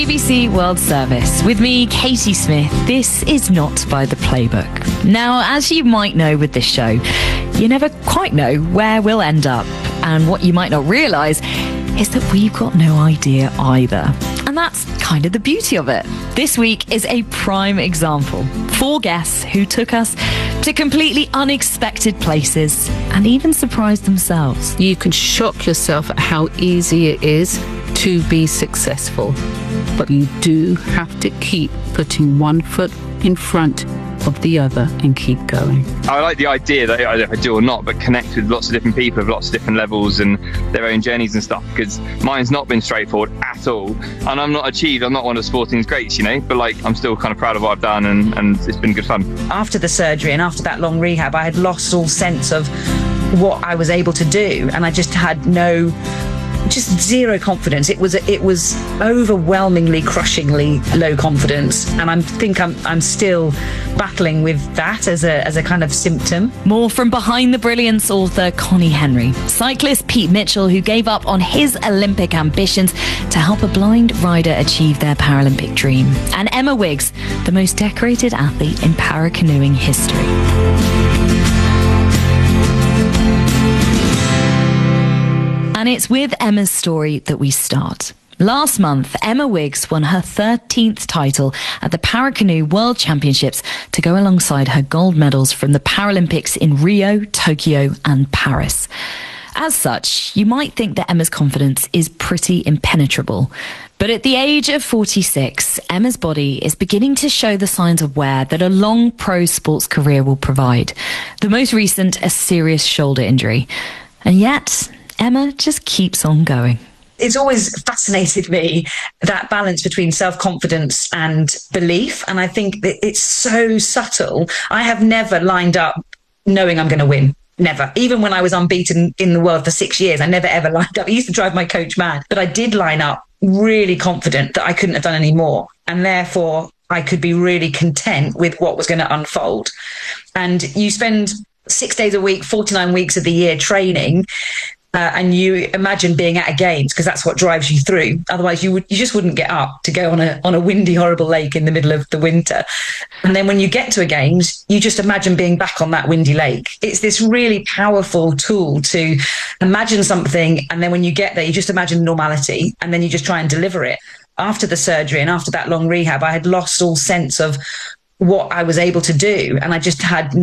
BBC World Service. With me, Katie Smith. This is Not by the Playbook. Now, as you might know with this show, you never quite know where we'll end up. And what you might not realise is that we've got no idea either. And that's kind of the beauty of it. This week is a prime example. 4 guests who took us to completely unexpected places and even surprised themselves. You can shock yourself at how easy it is to be successful. But you do have to keep putting one foot in front of the other and keep going. I like the idea that if I do or not, but connect with lots of different people of lots of different levels and their own journeys and stuff, because mine's not been straightforward at all. And I'm not one of sporting's greats, but I'm still kind of proud of what I've done, and it's been good fun. After the surgery and after that long rehab, I had lost all sense of what I was able to do, and I just had zero confidence. It was overwhelmingly, crushingly low confidence, and I think I'm still battling with that as a kind of symptom. More from Behind the Brilliance author Connie Henry, cyclist Pete Mitchell, who gave up on his Olympic ambitions to help a blind rider achieve their Paralympic dream, and Emma Wiggs, the most decorated athlete in paracanoeing history. And it's with Emma's story that we start. Last month, Emma Wiggs won her 13th title at the Paracanoe World Championships to go alongside her gold medals from the Paralympics in Rio, Tokyo and Paris. As such, you might think that Emma's confidence is pretty impenetrable. But at the age of 46, Emma's body is beginning to show the signs of wear that a long pro sports career will provide. The most recent, a serious shoulder injury. And yet, Emma just keeps on going. It's always fascinated me, that balance between self-confidence and belief. And I think that it's so subtle. I have never lined up knowing I'm going to win. Never. Even when I was unbeaten in the world for 6 years, I never ever lined up. It used to drive my coach mad. But I did line up really confident that I couldn't have done any more. And therefore, I could be really content with what was going to unfold. And you spend 6 days a week, 49 weeks of the year training, and you imagine being at a games because that's what drives you through. Otherwise, you just wouldn't get up to go on a windy, horrible lake in the middle of the winter. And then when you get to a games, you just imagine being back on that windy lake. It's this really powerful tool to imagine something, and then when you get there, you just imagine normality, and then you just try and deliver it. After the surgery and after that long rehab, I had lost all sense of what I was able to do, and I just had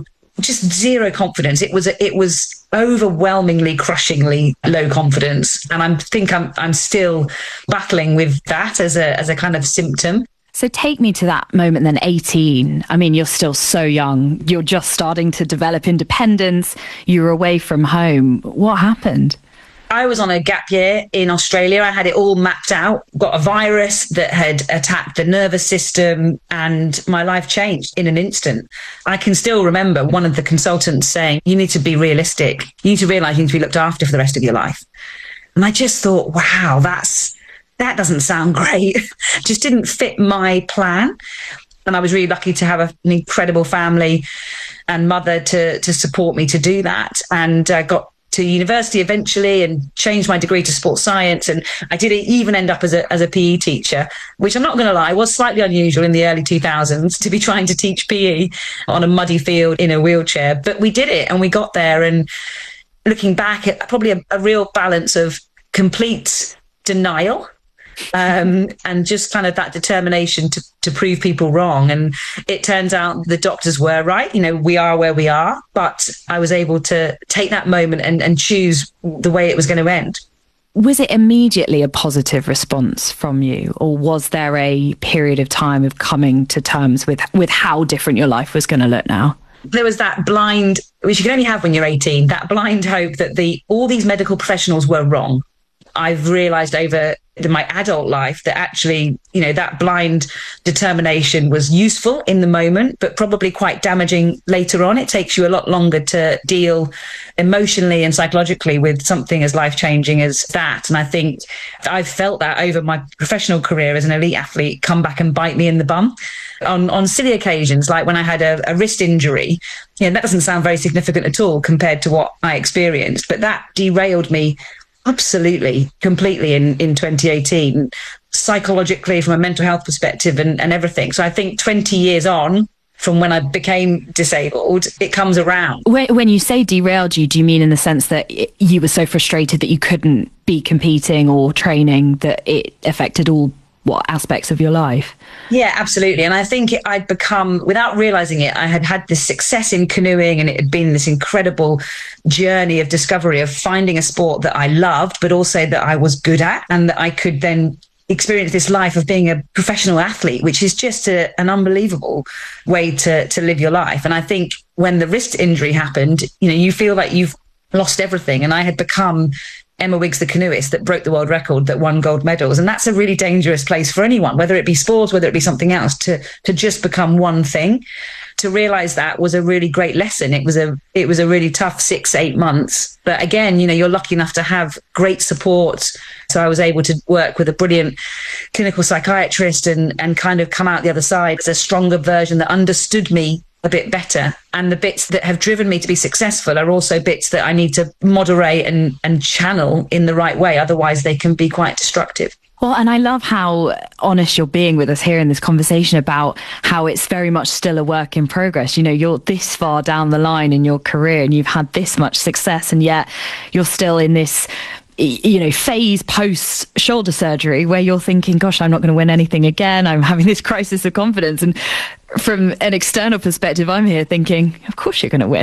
zero confidence. It was overwhelmingly, crushingly low confidence, and I think I'm still battling with that as a kind of symptom. So take me to that moment then, 18. I mean, you're still so young. You're just starting to develop independence. You were away from home. What happened? I was on a gap year in Australia. I had it all mapped out, got a virus that had attacked the nervous system, and my life changed in an instant. I can still remember one of the consultants saying, you need to be realistic. You need to realise you need to be looked after for the rest of your life. And I just thought, wow, that doesn't sound great. Just didn't fit my plan. And I was really lucky to have an incredible family and mother to support me to do that. And got to university eventually and changed my degree to sports science. And I did even end up as a PE teacher, which I'm not going to lie, was slightly unusual in the early 2000s to be trying to teach PE on a muddy field in a wheelchair. But we did it and we got there. And looking back at probably a real balance of complete denial and just kind of that determination to prove people wrong. And it turns out the doctors were right. We are where we are, but I was able to take that moment and choose the way it was going to end. Was it immediately a positive response from you, or was there a period of time of coming to terms with how different your life was going to look now? There was that blind, which you can only have when you're 18, that blind hope that all these medical professionals were wrong. I've realised over my adult life that actually, that blind determination was useful in the moment, but probably quite damaging later on. It takes you a lot longer to deal emotionally and psychologically with something as life-changing as that. And I think I've felt that over my professional career as an elite athlete come back and bite me in the bum on silly occasions, like when I had a wrist injury. That doesn't sound very significant at all compared to what I experienced, but that derailed me Absolutely, completely in 2018, psychologically, from a mental health perspective and everything. So I think 20 years on from when I became disabled, it comes around. When you say derailed you, do you mean in the sense that you were so frustrated that you couldn't be competing or training that it affected all aspects of your life? Yeah, absolutely. And I think I'd become, without realizing it, I had had this success in canoeing, and it had been this incredible journey of discovery of finding a sport that I loved, but also that I was good at, and that I could then experience this life of being a professional athlete, which is just an unbelievable way to live your life. And I think when the wrist injury happened, you feel like you've lost everything. And I had become Emma Wiggs, the canoeist that broke the world record, that won gold medals. And that's a really dangerous place for anyone, whether it be sports, whether it be something else, to just become one thing. To realize that was a really great lesson. It was a really tough 6-8 months. But again, you're lucky enough to have great support. So I was able to work with a brilliant clinical psychiatrist and kind of come out the other side as a stronger version that understood me a bit better. And the bits that have driven me to be successful are also bits that I need to moderate and channel in the right way. Otherwise, they can be quite destructive. Well, and I love how honest you're being with us here in this conversation about how it's very much still a work in progress. You're this far down the line in your career and you've had this much success, and yet you're still in this phase post shoulder surgery where you're thinking, gosh, I'm not going to win anything again. I'm having this crisis of confidence. And from an external perspective, I'm here thinking, of course you're going to win.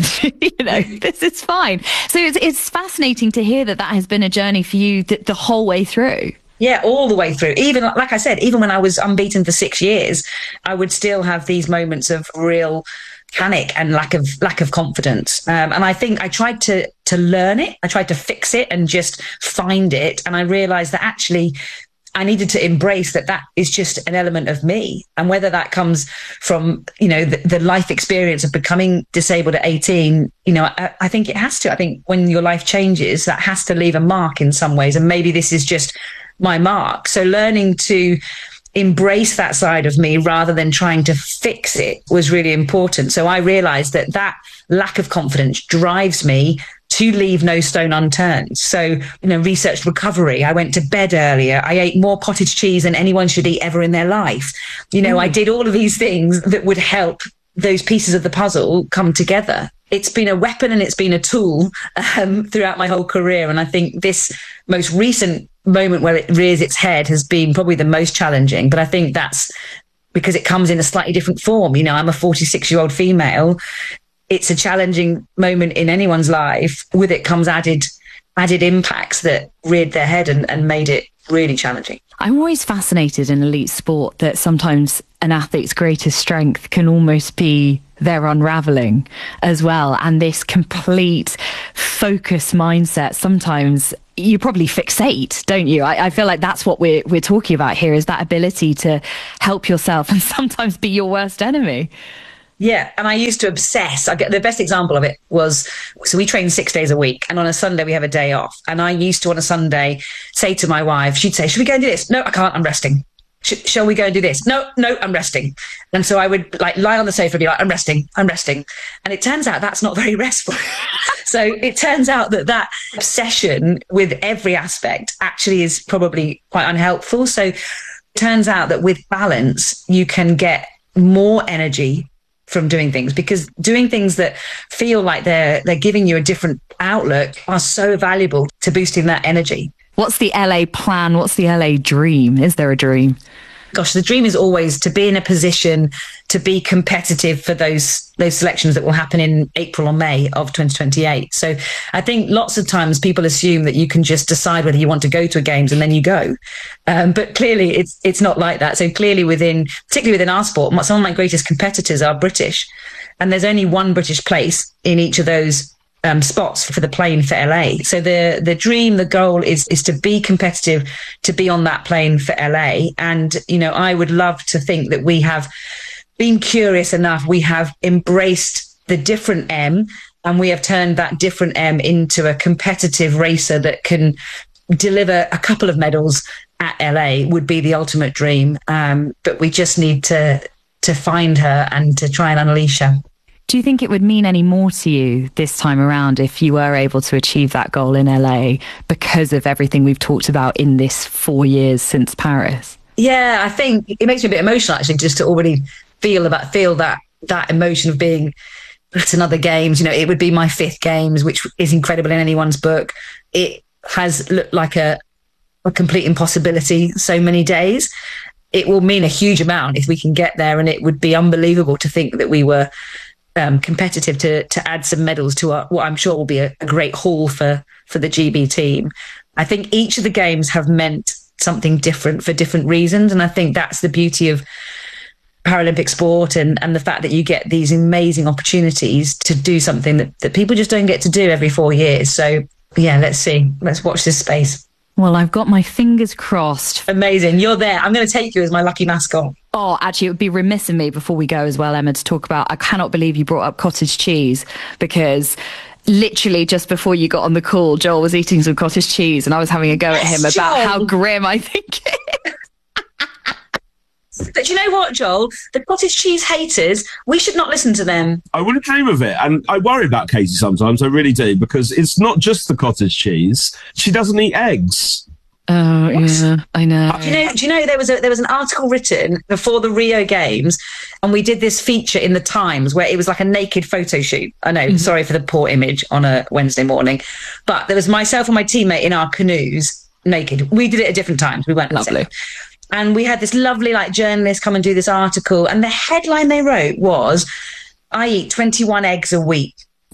This is fine. So it's fascinating to hear that has been a journey for you the whole way through. Yeah, all the way through. Even, like I said, even when I was unbeaten for 6 years, I would still have these moments of real panic and lack of confidence. And I think I tried to learn it. I tried to fix it and just find it. And I realized that actually I needed to embrace that is just an element of me. And whether that comes from, the life experience of becoming disabled at 18, I think it has to. I think when your life changes, that has to leave a mark in some ways. And maybe this is just my mark. So learning to embrace that side of me rather than trying to fix it was really important. So I realized that lack of confidence drives me to leave no stone unturned. So, researched recovery. I went to bed earlier. I ate more cottage cheese than anyone should eat ever in their life. I did all of these things that would help those pieces of the puzzle come together. It's been a weapon and it's been a tool throughout my whole career. And I think this most recent moment where it rears its head has been probably the most challenging. But I think that's because it comes in a slightly different form. I'm a 46-year-old female. It's a challenging moment in anyone's life. With it comes added impacts that reared their head and made it really challenging. I'm always fascinated in elite sport that sometimes an athlete's greatest strength can almost be their unraveling as well. And this complete focus mindset, sometimes you probably fixate, don't you? I feel like that's what we're talking about here, is that ability to help yourself and sometimes be your worst enemy. Yeah, and I used to obsess. The best example of it was, so we train 6 days a week, and on a Sunday we have a day off. And I used to, on a Sunday, say to my wife, she'd say, should we go and do this? No, I can't, I'm resting. Shall we go and do this? No, I'm resting. And so I would lie on the sofa and be like, I'm resting. And it turns out that's not very restful. So it turns out that obsession with every aspect actually is probably quite unhelpful. So it turns out that with balance, you can get more energy from doing things, because doing things that feel like they're giving you a different outlook are so valuable to boosting that energy. What's the LA plan? What's the LA dream? Is there a dream? Gosh, the dream is always to be in a position to be competitive for those selections that will happen in April or May of 2028. So I think lots of times people assume that you can just decide whether you want to go to a games and then you go. But clearly it's not like that. So clearly particularly within our sport, some of my greatest competitors are British, and there's only one British place in each of those spots for the plane for LA. So the dream, the goal is to be competitive, to be on that plane for LA. And, I would love to think that we have been curious enough. We have embraced the different M, and we have turned that different M into a competitive racer that can deliver a couple of medals at LA would be the ultimate dream. But we just need to find her and to try and unleash her. Do you think it would mean any more to you this time around if you were able to achieve that goal in LA because of everything we've talked about in this 4 years since Paris? Yeah, I think it makes me a bit emotional, actually, just to already feel that emotion of being at another games. You know, it would be my 5th games, which is incredible in anyone's book. It has looked like a complete impossibility so many days. It will mean a huge amount if we can get there, and it would be unbelievable to think that we were competitive to add some medals to what I'm sure will be a great haul for the GB team. I think each of the games have meant something different for different reasons, and I think that's the beauty of Paralympic sport and the fact that you get these amazing opportunities to do something that people just don't get to do every 4 years. So yeah, let's see. Let's watch this space. Well, I've got my fingers crossed. Amazing. You're there. I'm going to take you as my lucky mascot. Oh, actually, it would be remiss of me before we go as well, Emma, to talk about, I cannot believe you brought up cottage cheese, because literally just before you got on the call, Joel was eating some cottage cheese and I was having a go at him about how grim I think it is. But you know what, Joel? The cottage cheese haters, we should not listen to them. I wouldn't dream of it. And I worry about Katie sometimes, I really do, because it's not just the cottage cheese. She doesn't eat eggs. Oh, yeah, I know. Do you know there was an article written before the Rio Games, and we did this feature in the Times where it was like a naked photo shoot. I know, sorry for the poor image on a Wednesday morning, but there was myself and my teammate in our canoes naked. We did it at different times. We weren't lovely. And we had this lovely journalist come and do this article, and the headline they wrote was, "I eat 21 eggs a week."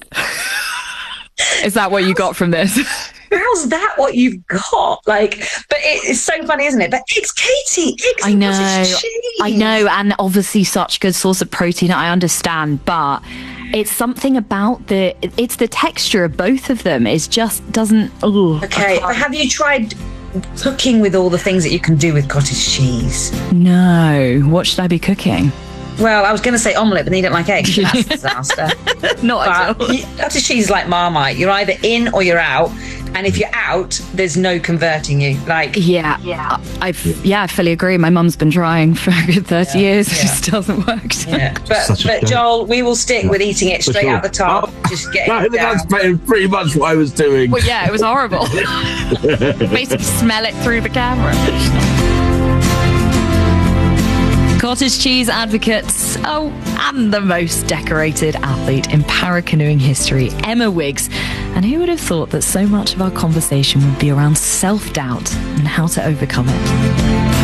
Is that what you got from this? How's that what you've got? But it's so funny, isn't it? But eggs, Katie, eggs. I know, and obviously such good source of protein. I understand, but it's something about it's the texture of both of them. It just doesn't. Okay, but have you tried cooking with all the things that you can do with cottage cheese? No. What should I be cooking? Well, I was going to say omelette, but then you don't like eggs. That's a disaster. Not at all. Cottage cheese is like Marmite. You're either in or you're out. And if you're out, there's no converting you. Yeah. I fully agree. My mum's been trying for a good 30 years. It just doesn't work. Yeah. But Joel, we will stick with eating it straight out the top. Just getting it down. That's pretty much what I was doing. Well, yeah, it was horrible. Basically smell it through the camera. Cottage cheese advocates, and the most decorated athlete in para-canoeing history, Emma Wiggs. And who would have thought that so much of our conversation would be around self-doubt and how to overcome it?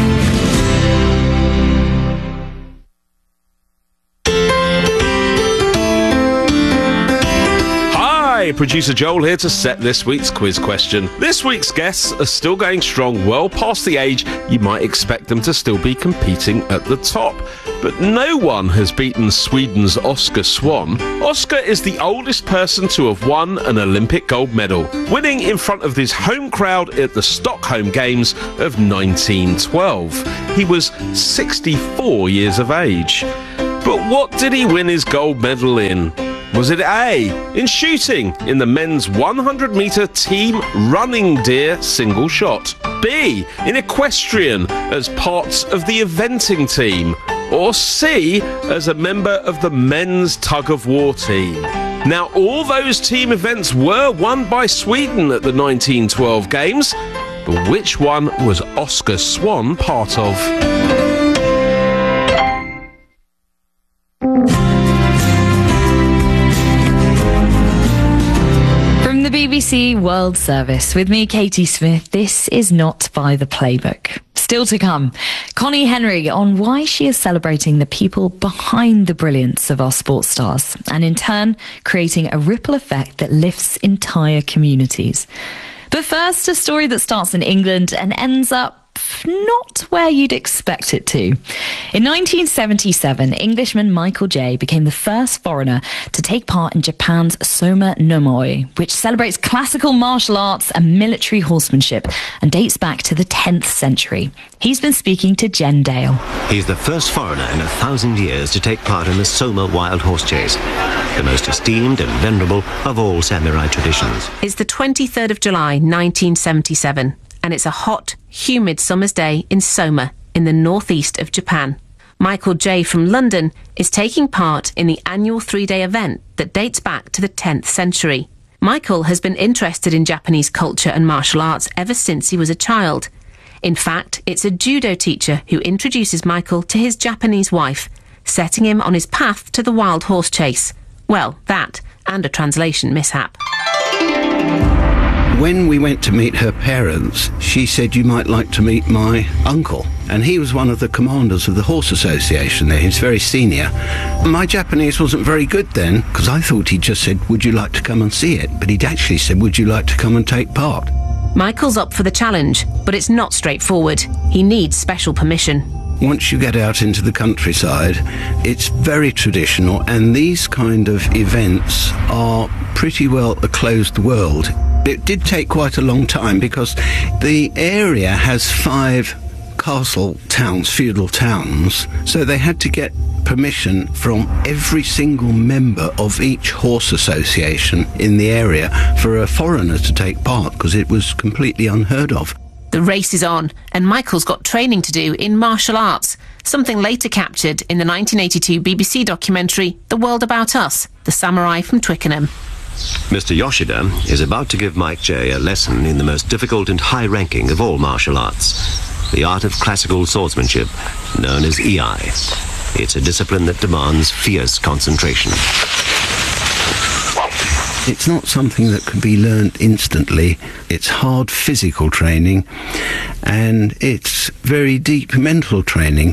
Hi, producer Joel here to set this week's quiz question. This week's guests are still going strong, well past the age you might expect them to still be competing at the top. But no one has beaten Sweden's Oskar Swan. Oskar is the oldest person to have won an Olympic gold medal, winning in front of his home crowd at the Stockholm Games of 1912. He was 64 years of age. But what did he win his gold medal in? Was it A, in shooting in the men's 100-metre team running deer single shot? B, in equestrian as parts of the eventing team? Or C, as a member of the men's tug-of-war team? Now, all those team events were won by Sweden at the 1912 Games, but which one was Oskar Swan part of? BBC World Service. With me, Katie Smith. This is Not by the Playbook. Still to come, Connie Henry on why she is celebrating the people behind the brilliance of our sports stars, and in turn, creating a ripple effect that lifts entire communities. But first, a story that starts in England and ends up not where you'd expect it to. In 1977, Englishman Michael Jay became the first foreigner to take part in Japan's Soma Nomoi, which celebrates classical martial arts and military horsemanship and dates back to the 10th century. He's been speaking to Jen Dale. He's the first foreigner in 1,000 years to take part in the Soma wild horse chase, the most esteemed and venerable of all samurai traditions. It's the 23rd of July, 1977. And it's a hot, humid summer's day in Soma, in the northeast of Japan. Michael J. from London is taking part in the annual 3-day event that dates back to the 10th century. Michael has been interested in Japanese culture and martial arts ever since he was a child. In fact, it's a judo teacher who introduces Michael to his Japanese wife, setting him on his path to the wild horse chase. Well, that and a translation mishap. When we went to meet her parents, she said, "You might like to meet my uncle." And he was one of the commanders of the Horse Association there. He's very senior. My Japanese wasn't very good then, because I thought he just said, "Would you like to come and see it?" But he'd actually said, "Would you like to come and take part?" Michael's up for the challenge, but it's not straightforward. He needs special permission. Once you get out into the countryside, it's very traditional, and these kind of events are pretty well a closed world. It did take quite a long time because the area has 5 castle towns, feudal towns, so they had to get permission from every single member of each horse association in the area for a foreigner to take part, because it was completely unheard of. The race is on, and Michael's got training to do in martial arts, something later captured in the 1982 BBC documentary The World About Us, The Samurai from Twickenham. Mr. Yoshida is about to give Mike J. a lesson in the most difficult and high-ranking of all martial arts, the art of classical swordsmanship, known as Iai. It's a discipline that demands fierce concentration. It's not something that can be learned instantly. It's hard physical training, and it's very deep mental training.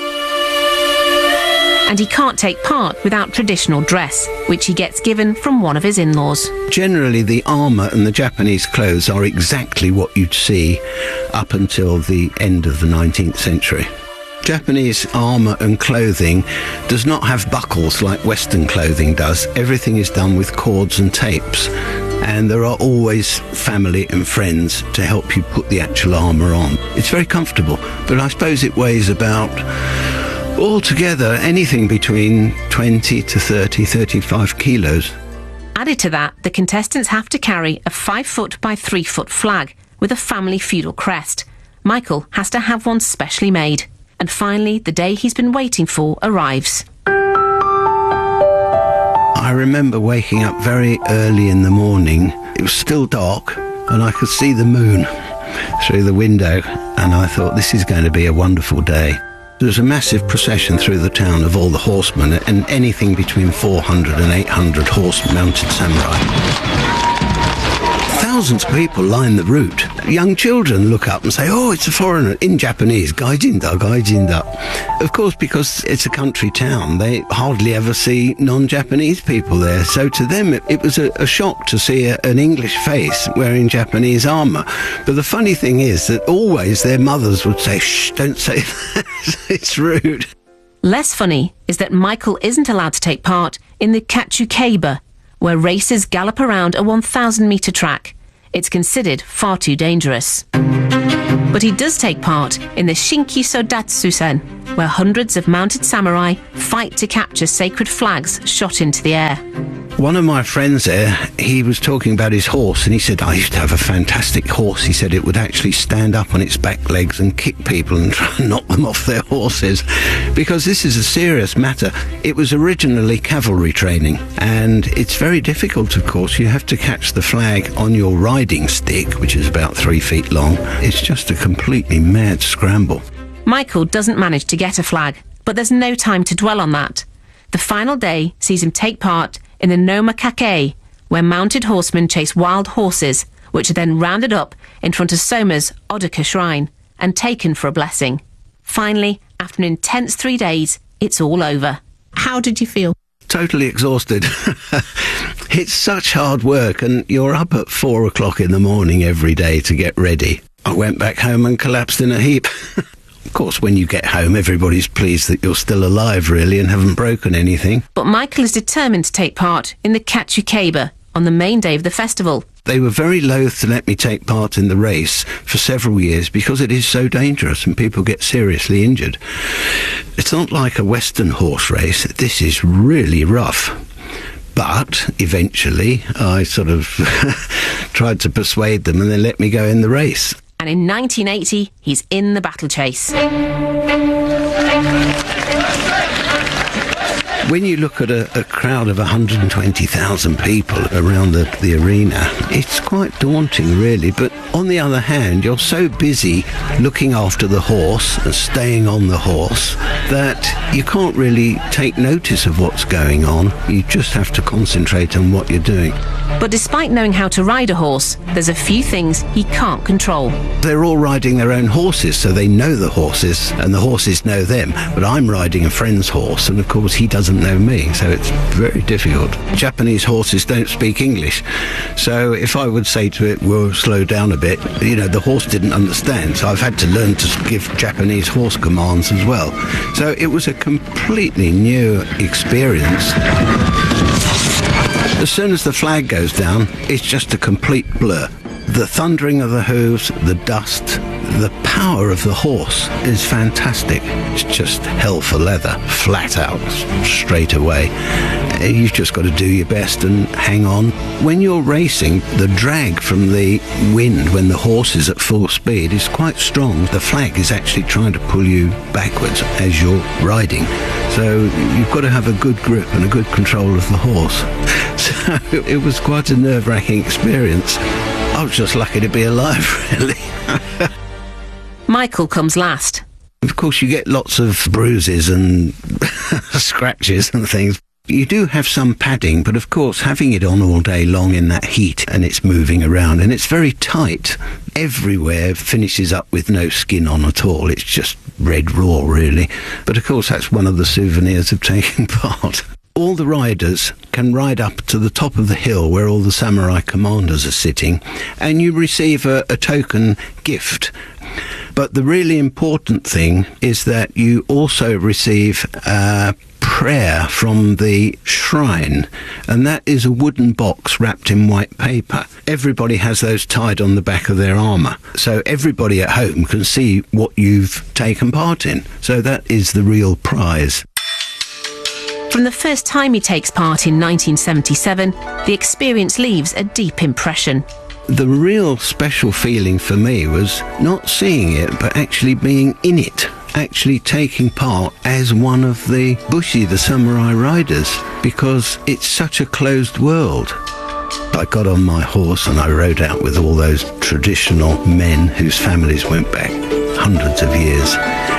And he can't take part without traditional dress, which he gets given from one of his in-laws. Generally, the armour and the Japanese clothes are exactly what you'd see up until the end of the 19th century. Japanese armour and clothing does not have buckles like Western clothing does. Everything is done with cords and tapes, and there are always family and friends to help you put the actual armour on. It's very comfortable, but I suppose it weighs about, altogether, anything between 20 to 30, 35 kilos. Added to that, the contestants have to carry a 5-foot by 3-foot flag with a family feudal crest. Michael has to have one specially made. And finally, the day he's been waiting for arrives. I remember waking up very early in the morning. It was still dark, and I could see the moon through the window, and I thought, this is going to be a wonderful day. There was a massive procession through the town of all the horsemen, and anything between 400 and 800 horse-mounted samurai. Thousands of people line the route. Young children look up and say, "Oh, it's a foreigner," in Japanese, "Gaijin-da, gaijin-da." Of course, because it's a country town, they hardly ever see non-Japanese people there. So to them, it was a shock to see an English face wearing Japanese armour. But the funny thing is that always their mothers would say, "Shh, don't say that, it's rude." Less funny is that Michael isn't allowed to take part in the Kachukeiba, where racers gallop around a 1,000-metre track. It's considered far too dangerous. But he does take part in the Shinki Sodatsusen, where hundreds of mounted samurai fight to capture sacred flags shot into the air. One of my friends there, he was talking about his horse, and he said, "I used to have a fantastic horse." He said it would actually stand up on its back legs and kick people and try and knock them off their horses, because this is a serious matter. It was originally cavalry training, and it's very difficult, of course. You have to catch the flag on your riding stick, which is about 3 feet long. It's just a completely mad scramble. Michael doesn't manage to get a flag, but there's no time to dwell on that. The final day sees him take part in the Nomakake, where mounted horsemen chase wild horses, which are then rounded up in front of Soma's Odaka shrine and taken for a blessing. Finally, after an intense 3 days, it's all over. How did you feel? Totally exhausted. It's such hard work, and you're up at 4 o'clock in the morning every day to get ready. I went back home and collapsed in a heap. Of course, when you get home, everybody's pleased that you're still alive, really, and haven't broken anything. But Michael is determined to take part in the Kachukeiba on the main day of the festival. They were very loath to let me take part in the race for several years because it is so dangerous and people get seriously injured. It's not like a Western horse race. This is really rough. But eventually, I sort of tried to persuade them, and they let me go in the race. And in 1980, he's in the battle chase. When you look at a crowd of 120,000 people around the arena, it's quite daunting, really. But on the other hand, you're so busy looking after the horse and staying on the horse that you can't really take notice of what's going on. You just have to concentrate on what you're doing. But despite knowing how to ride a horse, there's a few things he can't control. They're all riding their own horses, so they know the horses, and the horses know them. But I'm riding a friend's horse, and of course he doesn't know me, so it's very difficult. Japanese horses don't speak English, so if I would say to it, "Well, slow down a bit," the horse didn't understand, so I've had to learn to give Japanese horse commands as well. So it was a completely new experience. As soon as the flag goes down, it's just a complete blur. The thundering of the hooves, the dust, the power of the horse is fantastic. It's just hell for leather, flat out, straight away. You've just got to do your best and hang on. When you're racing, the drag from the wind when the horse is at full speed is quite strong. The flag is actually trying to pull you backwards as you're riding. So you've got to have a good grip and a good control of the horse. So it was quite a nerve-wracking experience. I was just lucky to be alive, really. Michael comes last. Of course, you get lots of bruises and scratches and things. You do have some padding, but of course, having it on all day long in that heat and it's moving around and it's very tight. Everywhere finishes up with no skin on at all. It's just red raw, really. But of course, that's one of the souvenirs of taking part. All the riders can ride up to the top of the hill where all the samurai commanders are sitting, and you receive a token gift. But the really important thing is that you also receive a prayer from the shrine, and that is a wooden box wrapped in white paper. Everybody has those tied on the back of their armour, so everybody at home can see what you've taken part in. So that is the real prize. From the first time he takes part in 1977, the experience leaves a deep impression. The real special feeling for me was not seeing it, but actually being in it, actually taking part as one of the Bushi, the samurai riders, because it's such a closed world. I got on my horse and I rode out with all those traditional men whose families went back hundreds of years,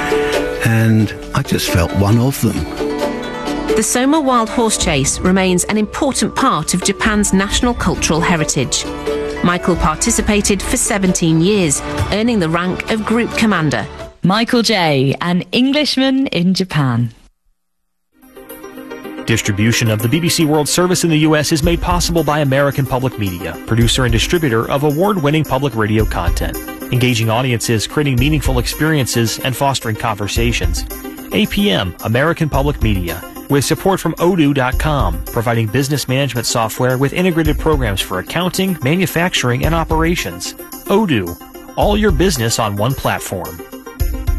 and I just felt one of them. The Soma Wild Horse Chase remains an important part of Japan's national cultural heritage. Michael participated for 17 years, earning the rank of Group Commander. Michael J., an Englishman in Japan. Distribution of the BBC World Service in the U.S. is made possible by American Public Media, producer and distributor of award-winning public radio content, engaging audiences, creating meaningful experiences, and fostering conversations. APM, American Public Media, with support from Odoo.com, providing business management software with integrated programs for accounting, manufacturing, and operations. Odoo, all your business on one platform.